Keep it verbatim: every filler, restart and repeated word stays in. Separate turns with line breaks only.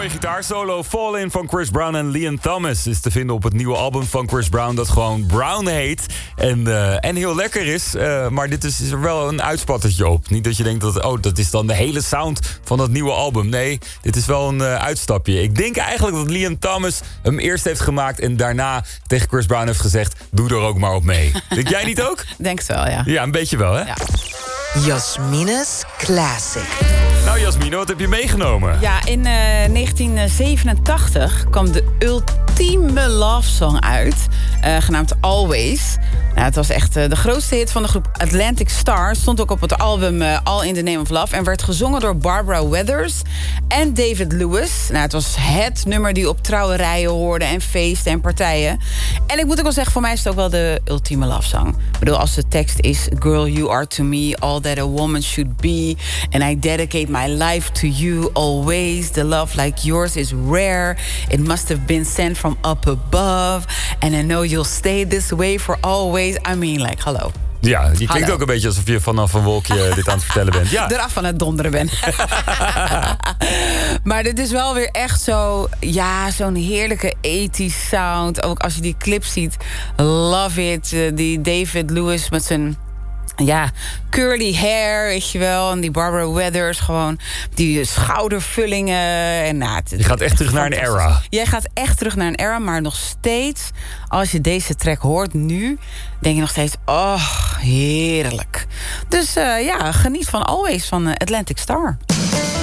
Mooie gitaarsolo. Fall In van Chris Brown en Leon Thomas is te vinden op het nieuwe album van Chris Brown, dat gewoon Brown heet. En, uh, en heel lekker is. Uh, maar dit is, is er wel een uitspattertje op. Niet dat je denkt dat, oh, dat is dan de hele sound van dat nieuwe album. Nee, dit is wel een uh, uitstapje. Ik denk eigenlijk dat Leon Thomas hem eerst heeft gemaakt en daarna tegen Chris Brown heeft gezegd, doe er ook maar op mee. Denk jij niet ook?
Denk het wel, ja.
Ja, een beetje wel, hè?
Ja.
Yasmina's Classic.
Nou Jasmine, wat heb je meegenomen?
Ja, in uh, negentien zevenentachtig kwam de ultieme love song uit, uh, genaamd Always. Nou, het was echt uh, de grootste hit van de groep Atlantic Starr. Stond ook op het album uh, All in the Name of Love en werd gezongen door Barbara Weathers en David Lewis. Nou, het was het nummer die op trouwerijen hoorde en feesten en partijen. En ik moet ook wel zeggen, voor mij is het ook wel de ultieme love song. Ik bedoel, als de tekst is Girl, you are to me all that a woman should be, and I dedicate my life to you always. The love like yours is rare. It must have been sent from up above, and I know you'll stay this way for always. I mean, like, hallo.
Ja, je klinkt
Hallo.
ook een beetje alsof je vanaf een wolkje dit aan het vertellen bent. Ja.
Eraf van het donderen ben. Maar dit is wel weer echt zo, ja, zo'n heerlijke eighties sound. Ook als je die clip ziet, love it. Uh, die David Lewis met zijn, ja, curly hair, weet je wel. En die Barbara Weathers, gewoon die schoudervullingen. En, nou, het,
Je gaat echt terug naar een era.
Jij gaat echt terug naar een era, maar nog steeds, als je deze track hoort nu, denk je nog steeds, oh, heerlijk. Dus uh, ja, geniet van Always van uh, Atlantic Starr.